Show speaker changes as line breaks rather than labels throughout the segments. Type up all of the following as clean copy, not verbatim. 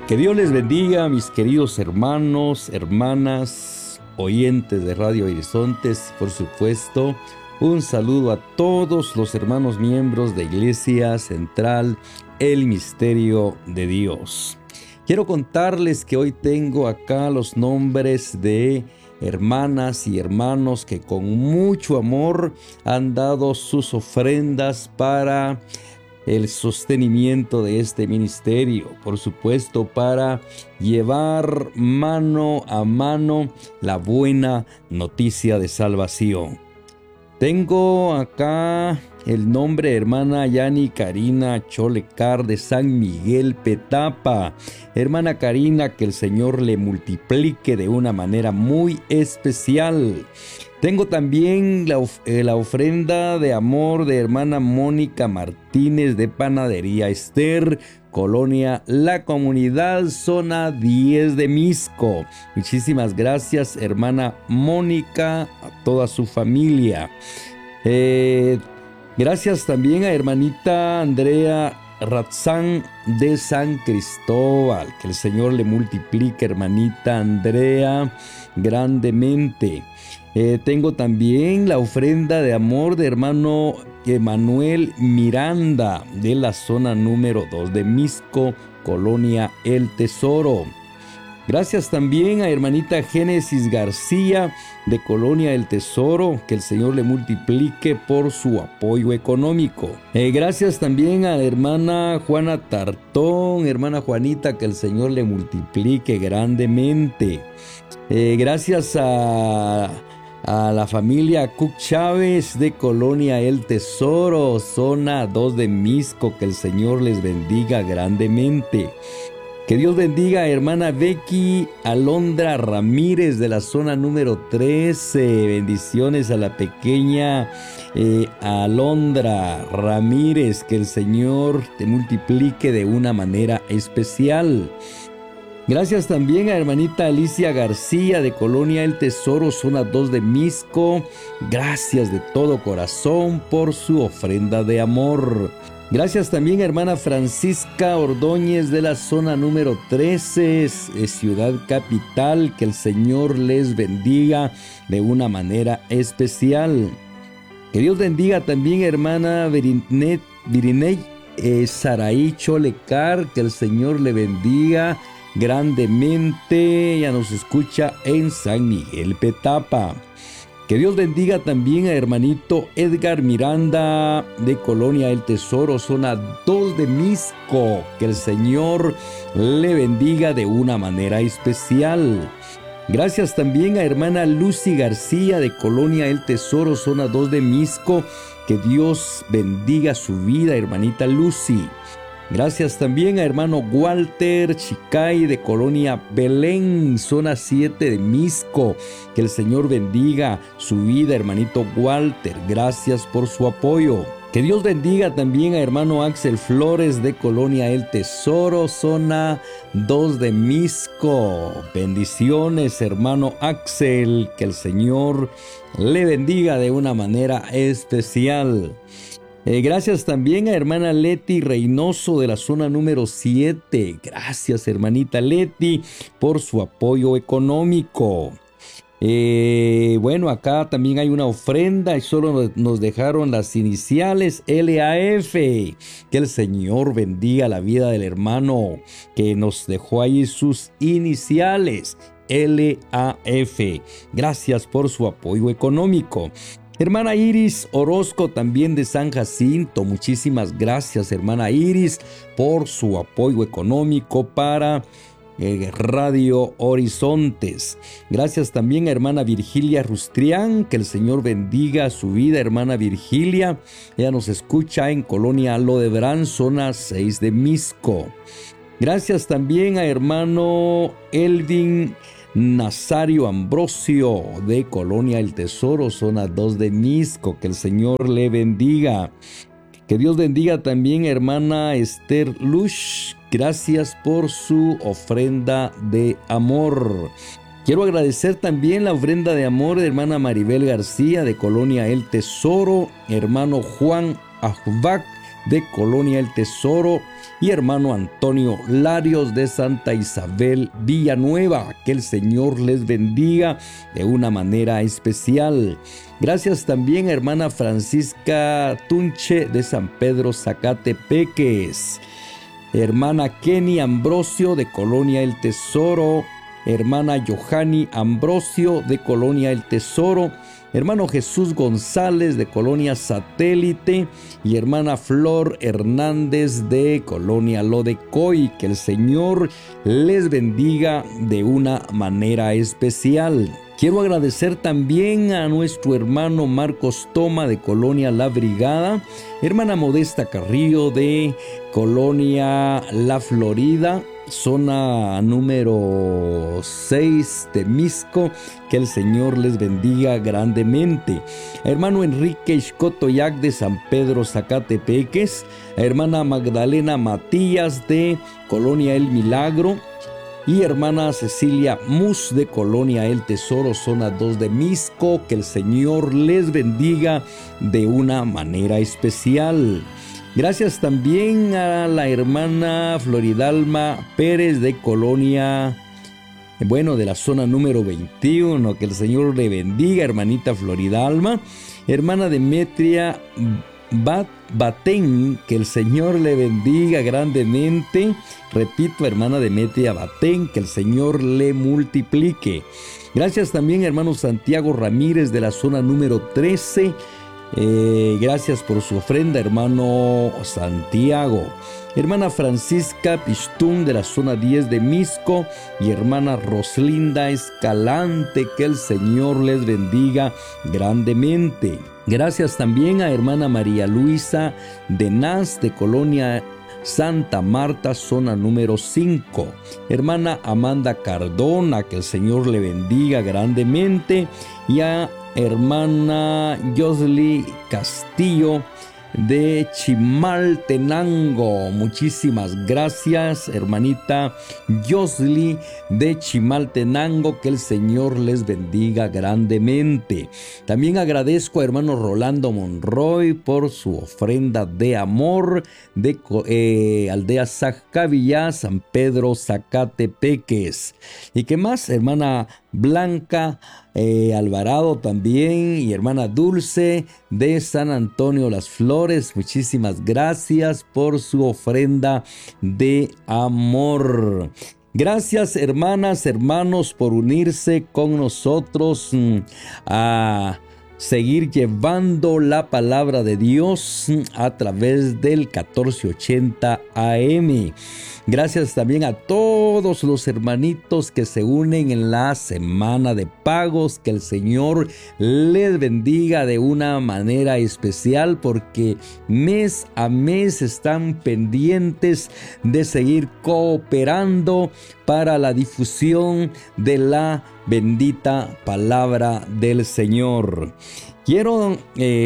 Que Dios les bendiga, mis queridos hermanos, hermanas, oyentes de Radio Horizontes, por supuesto. Un saludo a todos los hermanos miembros de Iglesia Central, el Misterio de Dios. Quiero contarles que hoy tengo acá los nombres de hermanas y hermanos que con mucho amor han dado sus ofrendas para el sostenimiento de este ministerio, por supuesto, para llevar mano a mano la buena noticia de salvación. Tengo acá el nombre de hermana Yani Karina Cholecar de San Miguel Petapa. Hermana Karina, que el Señor le multiplique de una manera muy especial. Tengo también la ofrenda de amor de hermana Mónica Martínez de Panadería Esther, Colonia La Comunidad, zona 10 de Misco. Muchísimas gracias, hermana Mónica, a toda su familia. Gracias también a hermanita Andrea Ratzán de San Cristóbal. Que el Señor le multiplique, hermanita Andrea, grandemente. Tengo también la ofrenda de amor de hermano Emanuel Miranda de la zona número 2 de Misco, Colonia El Tesoro. Gracias también a hermanita Génesis García de Colonia El Tesoro, que el Señor le multiplique por su apoyo económico. Gracias también a la hermana Juana Tartón, hermana Juanita, que el Señor le multiplique grandemente. Gracias a la familia Cook Chávez de Colonia El Tesoro, zona 2 de Misco, que el Señor les bendiga grandemente. Que Dios bendiga a hermana Becky Alondra Ramírez de la zona número 13. Bendiciones a la pequeña Alondra Ramírez. Que el Señor te multiplique de una manera especial. Gracias también a hermanita Alicia García de Colonia El Tesoro, zona 2 de Misco. Gracias de todo corazón por su ofrenda de amor. Gracias también a hermana Francisca Ordóñez de la zona número 13, Ciudad Capital. Que el Señor les bendiga de una manera especial. Que Dios bendiga también a hermana Viriney Saraí Cholecar. Que el Señor le bendiga grandemente. Ya nos escucha en San Miguel Petapa. Que Dios bendiga también a hermanito Edgar Miranda de Colonia El Tesoro, zona 2 de Misco. Que el Señor le bendiga de una manera especial. Gracias también a hermana Lucy García de Colonia El Tesoro, zona 2 de Misco. Que Dios bendiga su vida, hermanita Lucy. Gracias también a hermano Walter Chicay de Colonia Belén, zona 7 de Misco. Que el Señor bendiga su vida, hermanito Walter. Gracias por su apoyo. Que Dios bendiga también a hermano Axel Flores de Colonia El Tesoro, zona 2 de Misco. Bendiciones, hermano Axel. Que el Señor le bendiga de una manera especial. Gracias también a hermana Leti Reynoso de la zona número 7. Gracias, hermanita Leti, por su apoyo económico. Bueno, acá también hay una ofrenda y solo nos dejaron las iniciales LAF. Que el Señor bendiga la vida del hermano que nos dejó ahí sus iniciales LAF. Gracias por su apoyo económico. Hermana Iris Orozco, también de San Jacinto. Muchísimas gracias, hermana Iris, por su apoyo económico para Radio Horizontes. Gracias también a hermana Virgilia Rustrián. Que el Señor bendiga su vida, hermana Virgilia. Ella nos escucha en Colonia Lodebrán, zona 6 de Misco. Gracias también a hermano Elvin Nazario Ambrosio de Colonia El Tesoro, zona 2 de Misco. Que el Señor le bendiga. Que Dios bendiga también a hermana Esther Lush. Gracias por su ofrenda de amor. Quiero agradecer también la ofrenda de amor de hermana Maribel García de Colonia El Tesoro, hermano Juan Ajvac de Colonia El Tesoro, y hermano Antonio Larios de Santa Isabel Villanueva. Que el Señor les bendiga de una manera especial. Gracias también a hermana Francisca Tunche de San Pedro Zacatepeques, hermana Kenny Ambrosio de Colonia El Tesoro, hermana Johanny Ambrosio de Colonia El Tesoro, hermano Jesús González de Colonia Satélite y hermana Flor Hernández de Colonia Lodecoy. Que el Señor les bendiga de una manera especial. Quiero agradecer también a nuestro hermano Marcos Toma de Colonia La Brigada, hermana Modesta Carrillo de Colonia La Florida, zona número 6 de Misco. Que el Señor les bendiga grandemente. Hermano Enrique Ixcotoyac de San Pedro Zacatepeques, hermana Magdalena Matías de Colonia El Milagro y hermana Cecilia Mus de Colonia El Tesoro, zona 2 de Misco. Que el Señor les bendiga de una manera especial. Gracias también a la hermana Floridalma Pérez de Colonia, de la zona número 21. Que el Señor le bendiga, hermanita Floridalma. Hermana Demetria Batén, que el Señor le bendiga grandemente. Repito, hermana Demetria Batén, que el Señor le multiplique. Gracias también, hermano Santiago Ramírez de la zona número 13. Gracias por su ofrenda, hermano Santiago. Hermana Francisca Pistún de la zona 10 de Misco y hermana Roslinda Escalante. Que el Señor les bendiga grandemente. Gracias también a hermana María Luisa de Naz de Colonia Santa Marta, zona número 5. Hermana Amanda Cardona, que el Señor le bendiga grandemente. Y a hermana Yosli Castillo de Chimaltenango. Muchísimas gracias, hermanita Yosli de Chimaltenango. Que el Señor les bendiga grandemente. También agradezco a hermano Rolando Monroy por su ofrenda de amor de aldea Zacavillá, San Pedro Zacatepeques. ¿Y qué más? Hermana Blanca Alvarado también y hermana Dulce de San Antonio Las Flores. Muchísimas gracias por su ofrenda de amor. Gracias, hermanas, hermanos, por unirse con nosotros a seguir llevando la palabra de Dios a través del 1480 AM. Gracias también a todos los hermanitos que se unen en la semana de pagos. Que el Señor les bendiga de una manera especial, porque mes a mes están pendientes de seguir cooperando para la difusión de la bendita palabra del Señor. Quiero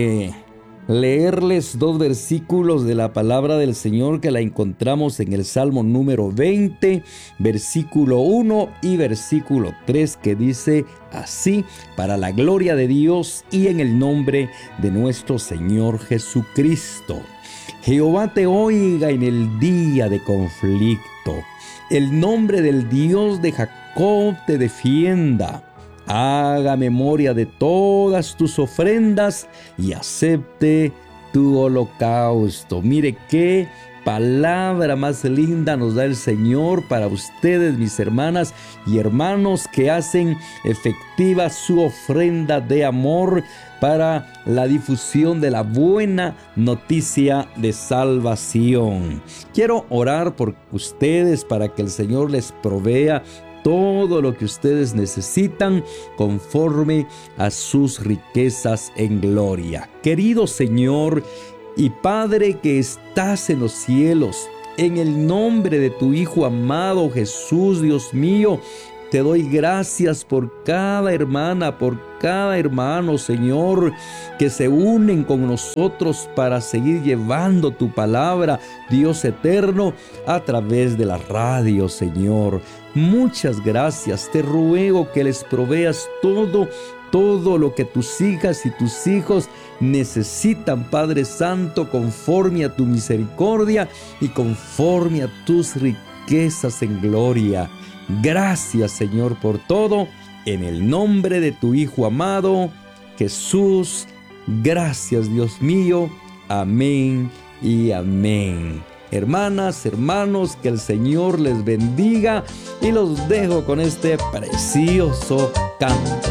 leerles 2 versículos de la palabra del Señor que la encontramos en el Salmo número 20, versículo 1 y versículo 3, que dice así: para la gloria de Dios y en el nombre de nuestro Señor Jesucristo. Jehová te oiga en el día de conflicto. El nombre del Dios de Jacob te defienda. Haga memoria de todas tus ofrendas y acepte tu holocausto. Mire qué palabra más linda nos da el Señor para ustedes, mis hermanas y hermanos, que hacen efectiva su ofrenda de amor para la difusión de la buena noticia de salvación. Quiero orar por ustedes para que el Señor les provea todo lo que ustedes necesitan conforme a sus riquezas en gloria. Querido Señor y Padre que estás en los cielos, en el nombre de tu Hijo amado Jesús, Dios mío, te doy gracias por cada hermana, por cada hermano, Señor, que se unen con nosotros para seguir llevando tu palabra, Dios eterno, a través de la radio, Señor. Muchas gracias. Te ruego que les proveas todo todo lo que tus hijas y tus hijos necesitan, Padre Santo, conforme a tu misericordia y conforme a tus riquezas en gloria. Gracias, Señor, por todo, en el nombre de tu Hijo amado, Jesús. Gracias, Dios mío. Amén y amén. Hermanas, hermanos, que el Señor les bendiga y los dejo con este precioso canto.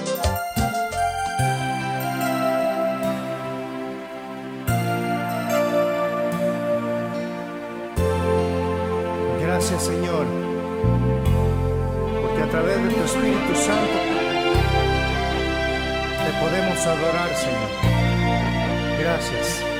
Gracias, Señor, porque a través de tu Espíritu Santo te podemos adorar, Señor. Gracias.